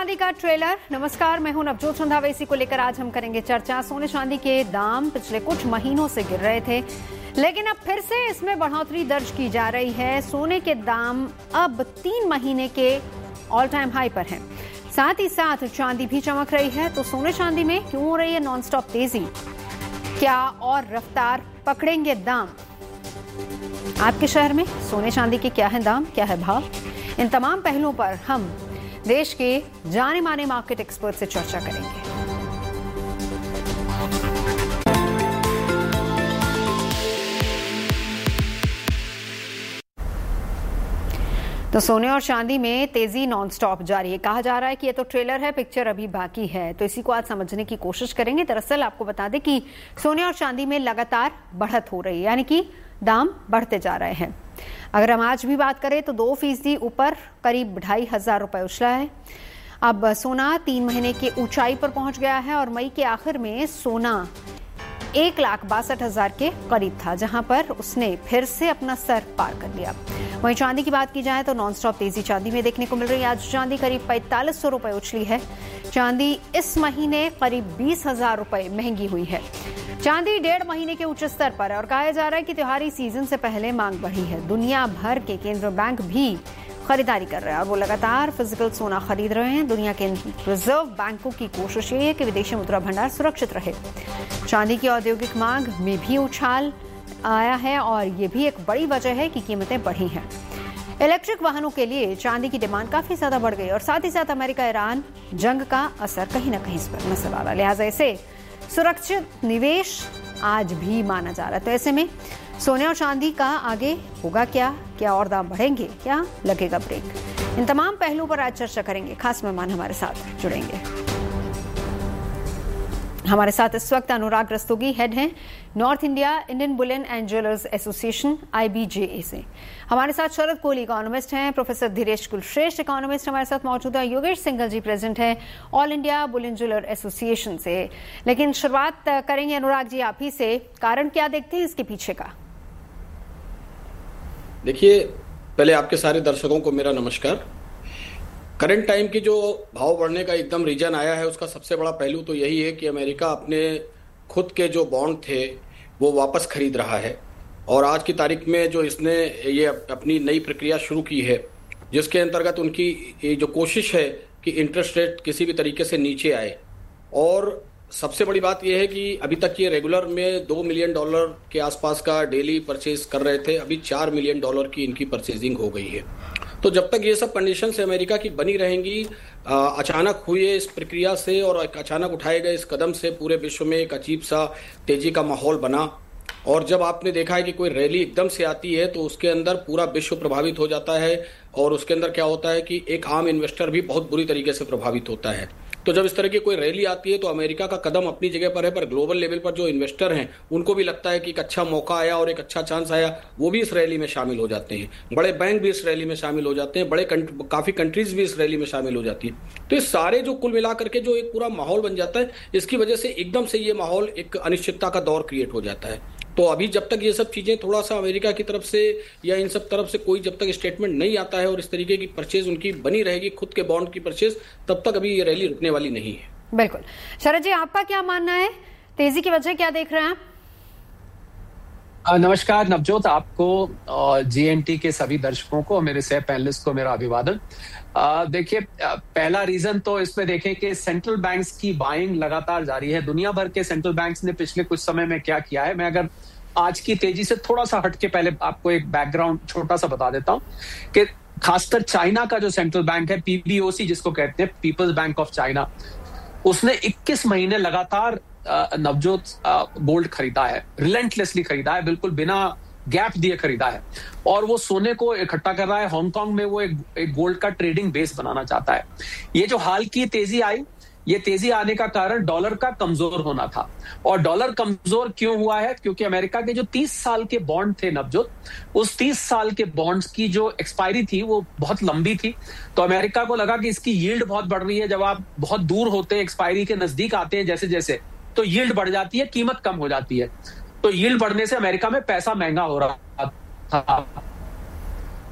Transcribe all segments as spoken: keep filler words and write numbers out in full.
चांदी का ट्रेलर। नमस्कार, मैं हूं नवजोत रंधावा। इसी को लेकर आज हम करेंगे चर्चा। सोने चांदी के दाम पिछले कुछ महीनों से गिर रहे थे, लेकिन अब फिर से इसमें बढ़ोतरी दर्ज की जा रही है। सोने के दाम अब तीन महीने के ऑल टाइम हाई पर हैं। साथ ही साथ चांदी भी चमक रही है। तो सोने चांदी में क्यों हो रही है नॉनस्टॉप तेजी? क्या और रफ्तार पकड़ेंगे दाम? आपके शहर में सोने चांदी के क्या है दाम, क्या है भाव? इन तमाम पहलुओं पर हम देश के जाने माने मार्केट एक्सपर्ट से चर्चा करेंगे। तो सोने और चांदी में तेजी नॉनस्टॉप जारी है। कहा जा रहा है कि ये तो ट्रेलर है, पिक्चर अभी बाकी है। तो इसी को आज समझने की कोशिश करेंगे। दरअसल आपको बता दें कि सोने और चांदी में लगातार बढ़त हो रही है, यानी कि दाम बढ़ते जा रहे हैं। अगर हम आज भी बात करें तो दो फीसदी ऊपर करीब ढाई हजार रुपए उछला है। अब सोना तीन महीने की ऊंचाई पर पहुंच गया है और मई के आखिर में सोना एक लाख बासठ हजार के करीब था, जहां पर उसने फिर से अपना सर पार कर लिया। वहीं चांदी की बात की जाए तो नॉनस्टॉप तेजी चांदी में देखने को मिल रही है। आज चांदी करीब पैंतालीस सौ रुपए उछली है। चांदी इस महीने करीब बीस हजार रुपए महंगी हुई है। चांदी डेढ़ महीने के उच्च स्तर पर है और कहा जा रहा है कि त्योहारी सीजन से पहले मांग बढ़ी है। दुनिया भर के केंद्रीय बैंक भी खरीदारी कर रहे हैं और वो लगातार फिजिकल सोना खरीद रहे हैं। दुनिया के रिजर्व बैंकों की कोशिश ये है कि विदेशी मुद्रा भंडार सुरक्षित रहे। चांदी की औद्योगिक मांग में भी उछाल आया है और ये भी एक बड़ी वजह है कि कीमतें बढ़ी हैं। इलेक्ट्रिक वाहनों के लिए चांदी की डिमांड काफी ज्यादा बढ़ गई और साथ ही साथ अमेरिका ईरान जंग का असर कहीं ना कहीं इस पर नजर आ रहा है। लिहाजा इसे सुरक्षित निवेश आज भी माना जा रहा है। तो ऐसे में सोने और चांदी का आगे होगा क्या? क्या और दाम बढ़ेंगे? क्या लगेगा ब्रेक? इन तमाम पहलुओं पर आज चर्चा करेंगे। खास मेहमान हमारे साथ जुड़ेंगे। हमारे साथ इस वक्त अनुराग रस्तोगी, हेड हैं north India Indian Boolean and jewellers association I B J ए से। हमारे साथ शरद कोहली इकोनॉमिस्ट हैं। प्रोफेसर धीरेश कुलश्रेष्ठ इकोनॉमिस्ट हमारे साथ मौजूद है। योगेश सिंघल जी प्रेजेंट हैं all India Boolean jeweller association से। लेकिन शुरुआत करेंगे अनुराग जी आप ही से। कारण क्या देखते हैं इसके पीछे का? देखिए, पहले आपके सारे दर्शकों को मेरा नमस्कार। करंट टाइम की जो भाव बढ़ने का एकदम रीजन आया है, उसका सबसे बड़ा पहलू तो यही है कि अमेरिका अपने खुद के जो बॉन्ड थे वो वापस खरीद रहा है। और आज की तारीख में जो इसने ये अपनी नई प्रक्रिया शुरू की है, जिसके अंतर्गत उनकी ये जो कोशिश है कि इंटरेस्ट रेट किसी भी तरीके से नीचे आए। और सबसे बड़ी बात यह है कि अभी तक ये रेगुलर में दो मिलियन डॉलर के आसपास का डेली परचेज कर रहे थे, अभी चार मिलियन डॉलर की इनकी परचेजिंग हो गई है। तो जब तक ये सब कंडीशन से अमेरिका की बनी रहेंगी, अचानक हुए इस प्रक्रिया से और अचानक उठाए गए इस कदम से पूरे विश्व में एक अजीब सा तेजी का माहौल बना। और जब आपने देखा है कि कोई रैली एकदम से आती है तो उसके अंदर पूरा विश्व प्रभावित हो जाता है और उसके अंदर क्या होता है कि एक आम इन्वेस्टर भी बहुत बुरी तरीके से प्रभावित होता है। तो जब इस तरह की कोई रैली आती है तो अमेरिका का कदम अपनी जगह पर है, पर ग्लोबल लेवल पर जो इन्वेस्टर हैं उनको भी लगता है कि एक अच्छा मौका आया और एक अच्छा चांस आया, वो भी इस रैली में शामिल हो जाते हैं। बड़े बैंक भी इस रैली में शामिल हो जाते हैं, बड़े काफी कंट्रीज भी इस रैली में शामिल हो जाती है। तो ये सारे जो कुल मिलाकर के जो एक पूरा माहौल बन जाता है, इसकी वजह से एकदम से ये माहौल एक अनिश्चितता का दौर क्रिएट हो जाता है। तो अभी जब तक ये सब चीजें थोड़ा सा अमेरिका की तरफ से या इन सब तरफ से कोई जब तक स्टेटमेंट नहीं आता है और इस तरीके की परचेज उनकी बनी रहेगी, खुद के बॉन्ड की परचेज, तब तक अभी ये रैली रुकने वाली नहीं है। बिल्कुल। शरद जी, आपका क्या मानना है? तेजी की वजह क्या देख रहे हैं आप? नमस्कार नवजोत, आपको और जी एन टी के सभी दर्शकों को, मेरे सह पैनलिस्ट को मेरा अभिवादन। देखिए, पहला रीजन तो इसमें देखें कि सेंट्रल बैंक्स की बाइंग लगातार जारी है। दुनिया भर के सेंट्रल बैंक्स ने पिछले कुछ समय में क्या किया है, मैं अगर आज की तेजी से थोड़ा सा हट के पहले आपको एक बैकग्राउंड छोटा सा बता देता हूं कि खासकर चाइना का जो सेंट्रल बैंक है, पी बी ओ सी जिसको कहते हैं, पीपल्स बैंक ऑफ चाइना, उसने इक्कीस महीने लगातार नवजोत गोल्ड खरीदा है, रिलेंटलेसली खरीदा है, बिल्कुल बिना गैप दिए खरीदा है। और वो सोने को इकट्ठा कर रहा है। हांगकांग में वो एक, एक गोल्ड का ट्रेडिंग बेस बनाना चाहता है। ये जो हाल की तेजी आई, ये तेजी आने का कारण डॉलर का कमजोर होना था। और डॉलर कमजोर क्यों हुआ है? क्योंकि अमेरिका के जो तीस साल के बॉन्ड थे नवजोत, उस तीस साल के बॉन्ड्स की जो एक्सपायरी थी वो बहुत लंबी थी। तो अमेरिका को लगा कि इसकी यील्ड बहुत बढ़ रही है। जब आप बहुत दूर होते हैं, एक्सपायरी के नजदीक आते हैं जैसे जैसे, तो यील्ड बढ़ जाती है, कीमत कम हो जाती है। तो यील्ड बढ़ने से अमेरिका में पैसा महंगा हो रहा था।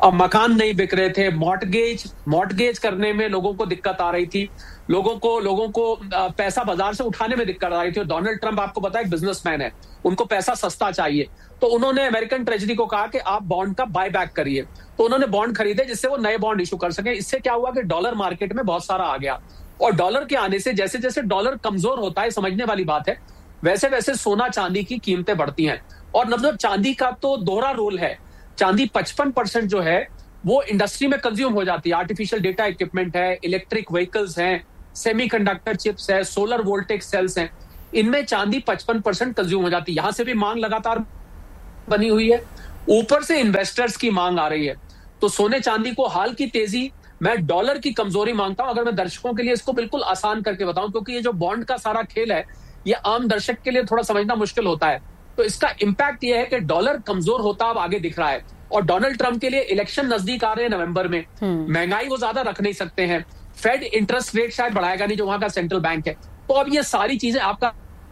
मकान नहीं बिक रहे थे, मॉर्टगेज मॉर्टगेज करने में लोगों को दिक्कत आ रही थी, लोगों को लोगों को पैसा बाजार से उठाने में दिक्कत आ रही थी। और डोनाल्ड ट्रंप आपको पता है एक बिजनेसमैन है, उनको पैसा सस्ता चाहिए, तो उन्होंने अमेरिकन ट्रेजरी को कहा कि आप बॉन्ड का बाय बैक करिए। तो उन्होंने बॉन्ड खरीदे जिससे वो नए बॉन्ड इशू कर सके। इससे क्या हुआ कि डॉलर मार्केट में बहुत सारा आ गया, और डॉलर के आने से जैसे जैसे डॉलर कमजोर होता है, समझने वाली बात है, वैसे वैसे सोना चांदी की कीमतें बढ़ती हैं। और मतलब चांदी का तो दोहरा रोल है, चांदी पचपन परसेंट जो है वो इंडस्ट्री में कंज्यूम हो जाती है। आर्टिफिशियल डेटा इक्विपमेंट है, इलेक्ट्रिक व्हीकल्स हैं, सेमीकंडक्टर चिप्स है, सोलर वोल्टेक सेल्स हैं, इनमें चांदी पचपन परसेंट कंज्यूम हो जाती है। यहां से भी मांग लगातार बनी हुई है, ऊपर से इन्वेस्टर्स की मांग आ रही है। तो सोने चांदी को हाल की तेजी, मैं डॉलर की कमजोरी मांगता हूं। अगर मैं दर्शकों के लिए इसको बिल्कुल आसान करके बताऊं, क्योंकि ये जो बॉन्ड का सारा खेल है ये आम दर्शक के लिए थोड़ा समझना मुश्किल होता है, तो इसका इंपैक्ट ये है कि डॉलर कमजोर होता अब आगे दिख रहा है। और डोनाल्ड ट्रंप के लिए इलेक्शन नजदीक आ रहे हैं नवंबर में, महंगाई वो ज्यादा रख नहीं सकते हैं, फेड इंटरेस्ट रेट शायद बढ़ाएगा नहीं जो वहां का सेंट्रल बैंक है। तो अब ये सारी चीजें, आपका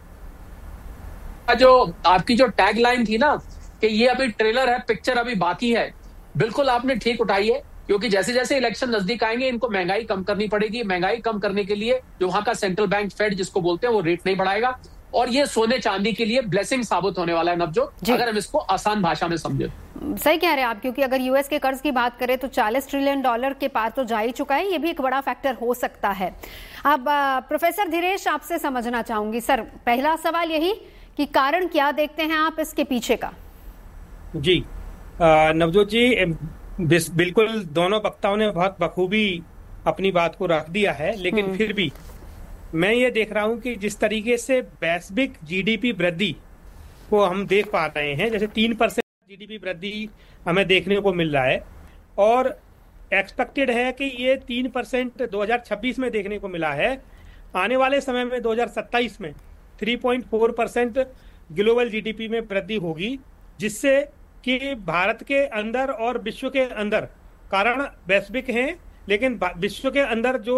जो आपकी जो टैग लाइन थी ना कि ये अभी ट्रेलर है, पिक्चर अभी बाकी है, बिल्कुल आपने ठीक उठाई है। क्योंकि जैसे जैसे इलेक्शन नजदीक आएंगे इनको महंगाई कम करनी पड़ेगी। महंगाई कम करने के लिए जो वहां का सेंट्रल बैंक फेड जिसको बोलते हैं वो रेट नहीं बढ़ाएगा, और ये सोने चांदी के लिए ब्लेसिंग साबित होने वाला है नवजोत, अगर हम इसको आसान भाषा में समझे। सही कह रहे हैं आप, क्योंकि अगर यूएस के कर्ज की बात करें तो चालीस ट्रिलियन डॉलर के पार तो जा ही चुका है, ये भी एक बड़ा फैक्टर हो सकता है। अब प्रोफेसर धीरेश आपसे समझना चाहूंगी, सर पहला सवाल यही कि कारण क्या देखते हैं आप इसके पीछे का? जी नवजोत जी, बिल्कुल दोनों वक्ताओं ने बहुत बखूबी अपनी बात को रख दिया है, लेकिन फिर भी मैं ये देख रहा हूं कि जिस तरीके से वैश्विक जीडीपी वृद्धि को हम देख पा रहे हैं, जैसे तीन परसेंट जीडीपी वृद्धि हमें देखने को मिल रहा है, और एक्सपेक्टेड है कि ये तीन परसेंट दो हज़ार छब्बीस में देखने को मिला है। आने वाले समय में दो हज़ार सत्ताईस में तीन पॉइंट चार परसेंट ग्लोबल जीडीपी में वृद्धि होगी, जिससे कि भारत के अंदर और विश्व के अंदर, कारण वैश्विक हैं, लेकिन विश्व के अंदर जो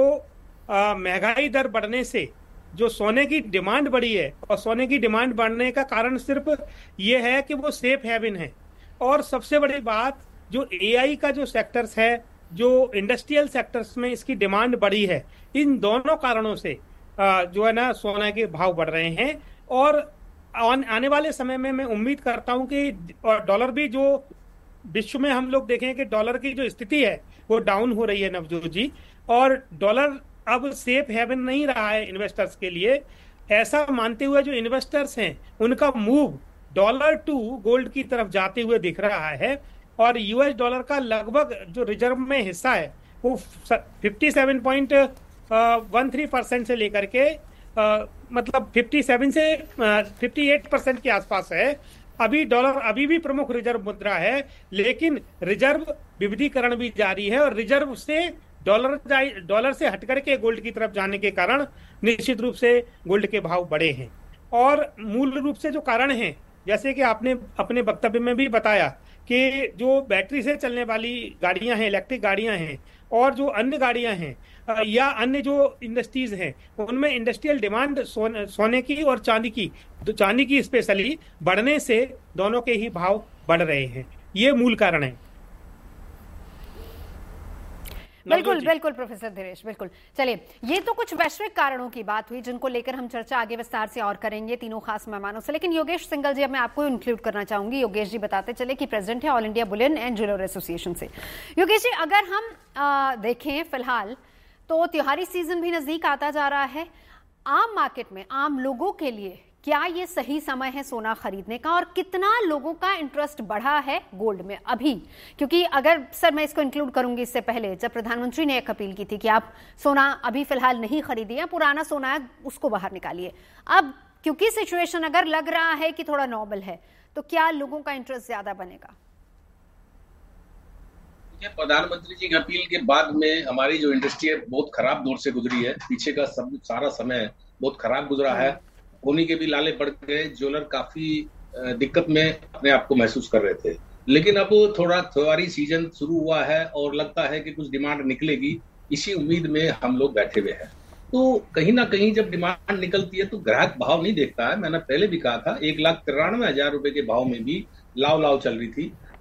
महंगाई दर बढ़ने से जो सोने की डिमांड बढ़ी है, और सोने की डिमांड बढ़ने का कारण सिर्फ ये है कि वो सेफ हेवन है। और सबसे बड़ी बात, जो एआई का जो सेक्टर्स है, जो इंडस्ट्रियल सेक्टर्स में इसकी डिमांड बढ़ी है, इन दोनों कारणों से जो है ना सोना के भाव बढ़ रहे हैं। और आने वाले समय में मैं उम्मीद करता हूं कि डॉलर भी, जो विश्व में हम लोग देखें कि डॉलर की जो स्थिति है वो डाउन हो रही है नवजोत जी, और डॉलर अब सेफ हेवन नहीं रहा है इन्वेस्टर्स के लिए। ऐसा मानते हुए जो इन्वेस्टर्स हैं उनका मूव डॉलर टू गोल्ड की तरफ जाते हुए दिख रहा है, और यूएस डॉलर का लगभग जो रिजर्व में हिस्सा है वो सत्तावन पॉइंट तेरह परसेंट से लेकर के आ, मतलब सत्तावन से अट्ठावन परसेंट के आसपास है। अभी डॉलर अभी भी प्रमुख रिजर्व मुद्रा है, लेकिन रिजर्व विविधीकरण भी जारी है, और रिजर्व से डॉलर डॉलर से हटकर के गोल्ड की तरफ जाने के कारण निश्चित रूप से गोल्ड के भाव बढ़े हैं। और मूल रूप से जो कारण हैं, जैसे कि आपने अपने वक्तव्य में भी बताया कि जो बैटरी से चलने वाली गाड़ियां हैं, इलेक्ट्रिक गाड़ियां हैं, और जो अन्य गाड़ियां हैं या अन्य जो इंडस्ट्रीज हैं, उनमें इंडस्ट्रियल डिमांड सोने, सोने की और चांदी की, तो चांदी की स्पेशली बढ़ने से दोनों के ही भाव बढ़ रहे हैं। ये मूल कारण है। बिल्कुल बिल्कुल प्रोफेसर धीरेश, बिल्कुल। चलिए, ये तो कुछ वैश्विक कारणों की बात हुई जिनको लेकर हम चर्चा आगे विस्तार से और करेंगे तीनों खास मेहमानों से। लेकिन योगेश सिंघल जी, अब मैं आपको इंक्लूड करना चाहूंगी। योगेश जी बताते चले कि प्रेसिडेंट है all India Boolean and jeweller association से। योगेश जी, अगर हम आ, देखें फिलहाल तो त्योहारी सीजन भी नजदीक आता जा रहा है। आम मार्केट में आम लोगों के लिए क्या ये सही समय है सोना खरीदने का, और कितना लोगों का इंटरेस्ट बढ़ा है गोल्ड में अभी? क्योंकि अगर सर मैं इसको इंक्लूड करूंगी, इससे पहले जब प्रधानमंत्री ने एक अपील की थी कि आप सोना अभी फिलहाल नहीं खरीदिए, पुराना सोना है उसको बाहर निकालिए। अब क्योंकि सिचुएशन अगर लग रहा है कि थोड़ा नॉर्मल है, तो क्या लोगों का इंटरेस्ट ज्यादा बनेगा? प्रधानमंत्री जी की अपील के बाद में हमारी जो इंडस्ट्री है बहुत खराब दौर से गुजरी है। पीछे का सब सारा समय बहुत खराब गुजरा है। उन्हीं के भी लाले पड़ गए, ज्वेलर काफी दिक्कत में अपने आप को महसूस कर रहे थे। लेकिन अब थोड़ा त्योहारी सीजन शुरू हुआ है और लगता है कि कुछ डिमांड निकलेगी, इसी उम्मीद में हम लोग बैठे हुए हैं। तो कहीं ना कहीं जब डिमांड निकलती है तो ग्राहक भाव नहीं देखता है। मैंने पहले भी कहा था, एक लाख तिरानवे हजार रुपए के भाव में भी लाव लाव चल रही थी।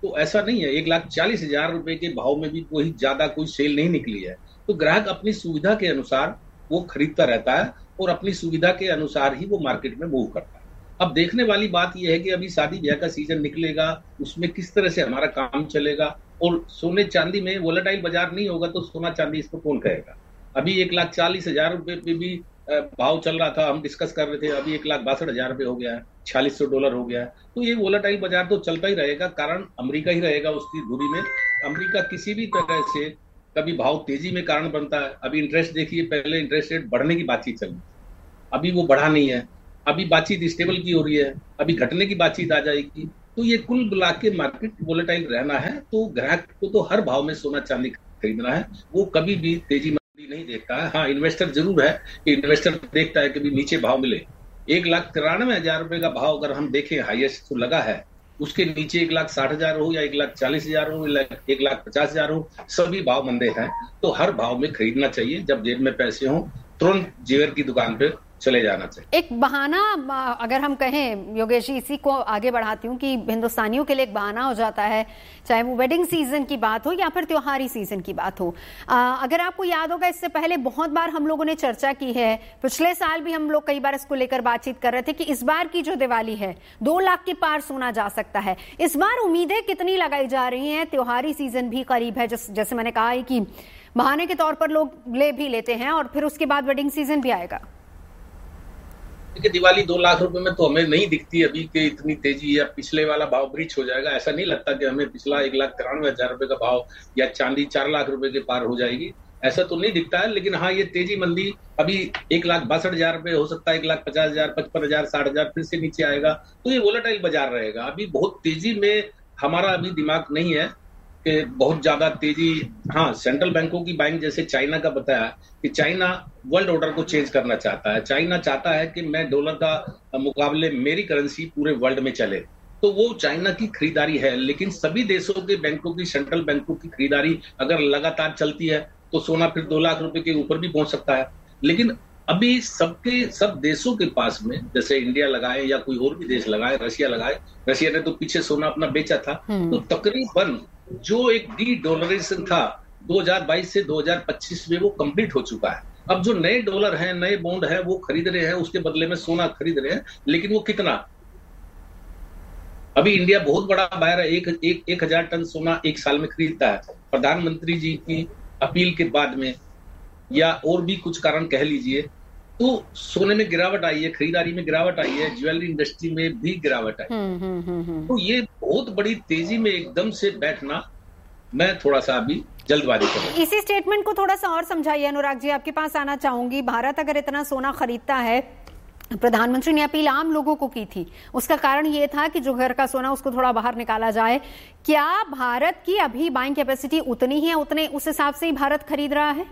तो ऐसा नहीं है, एक लाख चालीस हजार रुपए के भाव में भी कोई ज्यादा कोई सेल नहीं निकली है। तो ग्राहक अपनी सुविधा के अनुसार वो खरीदता रहता है और अपनी सुविधा के अनुसार ही वो मार्केट में मूव करता है। अब देखने वाली बात यह है कि अभी शादी ब्याह का सीजन निकलेगा, उसमें किस तरह से हमारा काम चलेगा, और सोने चांदी में वोलेटाइल बाजार नहीं होगा तो सोना चांदी इसको कौन कहेगा। अभी एक लाख चालीस हजार रुपए पे भी भाव चल रहा था, हम डिस्कस कर रहे थे, अभी एक लाख बासठ हजार रुपए हो गया है, छियालीस सौ डॉलर हो गया है। तो ये वोलेटाइल बाजार तो चलता ही रहेगा, कारण अमेरिका ही रहेगा उसकी धुरी में। अमेरिका किसी भी तरह से कभी भाव तेजी में कारण बनता है। अभी इंटरेस्ट देखिए, पहले इंटरेस्ट रेट बढ़ने की बातचीत चल रही, अभी वो बढ़ा नहीं है, अभी बातचीत स्टेबल की हो रही है, अभी घटने की बातचीत आ जाएगी। तो ये कुल मिला के मार्केट वोलेटाइल रहना है। तो ग्राहक को तो हर भाव में सोना चांदी खरीदना है, वो कभी भी तेजी मंदी नहीं देखता है। हाँ, इन्वेस्टर जरूर है कि इन्वेस्टर देखता है कि भी नीचे भाव मिले। एक लाख तिरानवे हजार रुपए का भाव अगर हम देखें हाईएस्ट तो लगा है, उसके नीचे एक लाख साठ हजार हो या एक लाख चालीस हजार हो, एक लाख पचास हजार हो, सभी भाव मंदे हैं। तो हर भाव में खरीदना चाहिए। जब जेब में पैसे हों तुरंत जेवर की दुकान पे चले जाना चाहिए। एक बहाना अगर हम कहें योगेश जी, इसी को आगे बढ़ाती हूँ कि हिंदुस्तानियों के लिए एक बहाना हो जाता है, चाहे वो वेडिंग सीजन की बात हो या फिर त्योहारी सीजन की बात हो। आ, अगर आपको याद होगा, इससे पहले बहुत बार हम लोगों ने चर्चा की है, पिछले साल भी हम लोग कई बार इसको लेकर बातचीत कर रहे थे कि इस बार की जो दिवाली है दो लाख के पार सोना जा सकता है। इस बार उम्मीदें कितनी लगाई जा रही हैं? त्योहारी सीजन भी करीब है, जैसे मैंने कहा है कि बहाने के तौर पर लोग ले भी लेते हैं और फिर उसके बाद वेडिंग सीजन भी आएगा। कि दिवाली दो लाख रुपए में तो हमें नहीं दिखती अभी कि इतनी तेजी या पिछले वाला भाव ब्रीच हो जाएगा। ऐसा नहीं लगता कि हमें पिछला एक लाख तिरानवे हजार रुपए का भाव या चांदी चार लाख रुपए के पार हो जाएगी, ऐसा तो नहीं दिखता है। लेकिन हाँ, ये तेजी मंदी अभी एक लाख बासठ हजार रुपए हो सकता है, एक लाख पचास हजार, पचपन हजार, साठ हजार फिर से नीचे आएगा। तो ये वोलेटाइल बाजार रहेगा। अभी बहुत तेजी में हमारा अभी दिमाग नहीं है कि बहुत ज्यादा तेजी। हाँ, सेंट्रल बैंकों की बाइंग, जैसे चाइना का बताया कि चाइना वर्ल्ड ऑर्डर को चेंज करना चाहता है। चाइना चाहता है कि मैं डॉलर का मुकाबले मेरी करेंसी पूरे वर्ल्ड में चले, तो वो चाइना की खरीदारी है। लेकिन सभी देशों के बैंकों की, सेंट्रल बैंकों की खरीदारी अगर लगातार चलती है तो सोना फिर दो लाख रुपए के ऊपर भी पहुंच सकता है। लेकिन अभी सबके सब देशों के पास में, जैसे इंडिया लगाए या कोई और भी देश लगाए, रशिया लगाए, रशिया ने तो पीछे सोना अपना बेचा था, तो तकरीबन जो एक डी डॉलराइजेशन था दो हज़ार बाईस से दो हज़ार पच्चीस में वो कंप्लीट हो चुका है। अब जो नए डॉलर हैं, नए बॉन्ड हैं, वो खरीद रहे हैं, उसके बदले में सोना खरीद रहे हैं। लेकिन वो कितना? अभी इंडिया बहुत बड़ा बायर है, एक एक एक हजार टन सोना एक साल में खरीदता है। प्रधानमंत्री जी की अपील के बाद में या और भी कुछ कारण कह लीजिए, तो सोने में गिरावट आई है, खरीदारी में गिरावट आई है, ज्वेलरी इंडस्ट्री में भी गिरावट आई। हुँ, हुँ, हुँ, हुँ. तो ये बहुत बड़ी तेजी में एकदम से बैठना, मैं थोड़ा सा अभी जल्दबाजी करूंगा। इसी स्टेटमेंट को थोड़ा सा और समझाइए अनुराग जी, आपके पास आना चाहूंगी। भारत अगर इतना सोना खरीदता है, प्रधानमंत्री ने अपील आम लोगों को की थी, उसका कारण ये था कि जो घर का सोना उसको थोड़ा बाहर निकाला जाए। क्या भारत की अभी बाइंग कैपेसिटी उतनी ही है, उतने उस हिसाब से ही भारत खरीद रहा है?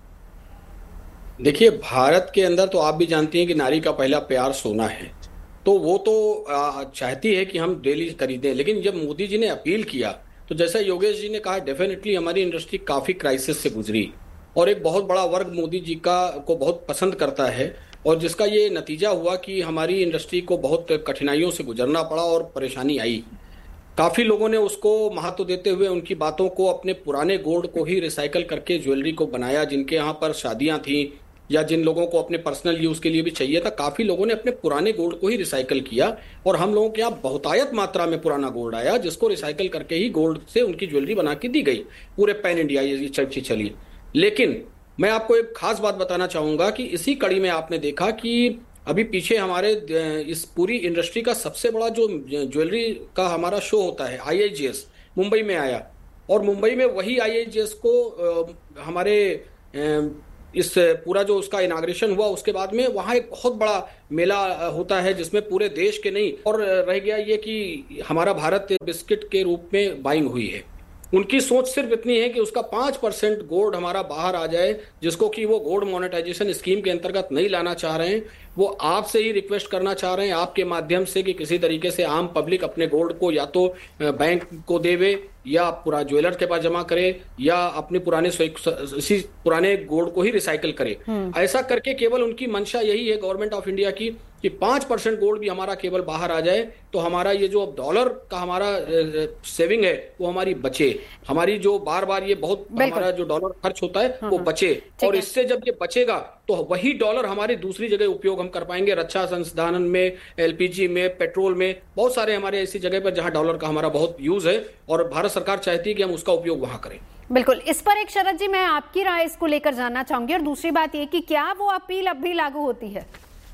देखिए, भारत के अंदर तो आप भी जानती हैं कि नारी का पहला प्यार सोना है, तो वो तो चाहती है कि हम डेली खरीदें। लेकिन जब मोदी जी ने अपील किया तो जैसा योगेश जी ने कहा, डेफिनेटली हमारी इंडस्ट्री काफी क्राइसिस से गुजरी और एक बहुत बड़ा वर्ग मोदी जी का को बहुत पसंद करता है, और जिसका ये नतीजा हुआ कि हमारी इंडस्ट्री को बहुत कठिनाइयों से गुजरना पड़ा और परेशानी आई। काफी लोगों ने उसको महत्व देते हुए उनकी बातों को, अपने पुराने गोल्ड को ही रिसाइकल करके ज्वेलरी को बनाया। जिनके यहाँ पर शादियां थी या जिन लोगों को अपने पर्सनल यूज के लिए भी चाहिए था, काफी लोगों ने अपने पुराने गोल्ड को ही रिसाइकल किया। और हम लोगों के यहाँ बहुतायत मात्रा में पुराना गोल्ड आया, जिसको रिसाइकल करके ही गोल्ड से उनकी ज्वेलरी बना के दी गई। पूरे पैन इंडिया ये चर्चा चली। लेकिन मैं आपको एक खास बात बताना चाहूंगा कि इसी कड़ी में आपने देखा कि अभी पीछे हमारे इस पूरी इंडस्ट्री का सबसे बड़ा जो ज्वेलरी का हमारा शो होता है, आई आई जी एस, मुंबई में आया। और मुंबई में वही आई आई जी एस को हमारे इस पूरा जो उसका इनाग्रेशन हुआ, उसके बाद में वहाँ एक बहुत बड़ा मेला होता है जिसमें पूरे देश के नहीं, और रह गया ये कि हमारा भारत बिस्किट के रूप में बाइंग हुई है। उनकी सोच सिर्फ इतनी है कि उसका पाँच परसेंट गोल्ड हमारा बाहर आ जाए, जिसको कि वो गोल्ड मोनेटाइजेशन स्कीम के अंतर्गत नहीं लाना चाह रहे हैं। वो आपसे ही रिक्वेस्ट करना चाह रहे हैं, आपके माध्यम से, कि किसी तरीके से आम पब्लिक अपने गोल्ड को या तो बैंक को देवे या पूरा ज्वेलर के पास जमा करे या अपने पुराने इसी पुराने गोल्ड को ही रिसाइकल करे। ऐसा करके केवल उनकी मंशा यही है गवर्नमेंट ऑफ इंडिया की कि पांच परसेंट गोल्ड भी हमारा केवल बाहर आ जाए तो हमारा ये जो डॉलर का हमारा सेविंग है वो हमारी बचे, हमारी जो बार बार ये बहुत हमारा जो डॉलर खर्च होता है वो बचे, और इससे जब ये बचेगा तो वही डॉलर हमारी दूसरी जगह उपयोग हम कर पाएंगे, रक्षा संसाधन में, एलपीजी में, पेट्रोल में, बहुत सारे हमारे ऐसी जगह पर जहां डॉलर का हमारा बहुत यूज है और भारत सरकार चाहती है कि हम उसका उपयोग वहां करें। बिल्कुल, इस पर एक शरद जी मैं आपकी राय इसको लेकर जानना चाहूंगी, और दूसरी बात ये कि क्या वो अपील अब भी लागू होती है?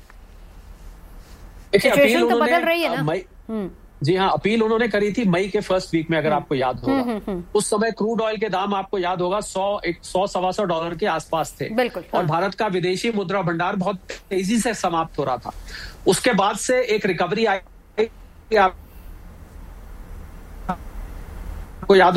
सिचुएशन तो बदल रही है ना। मई, जी हाँ, अपील उन्होंने करी थी मई के फर्स्ट वीक में, अगर आपको याद होगा। उस समय क्रूड ऑयल के दाम आपको याद होगा सौ एक सौ सवा सौ डॉलर के आसपास थे। बिल्कुल, हाँ। और भारत का विदेशी मुद्रा भंडार बहुत तेजी से समाप्त हो रहा था। उसके बाद से एक रिकवरी आई, आपको याद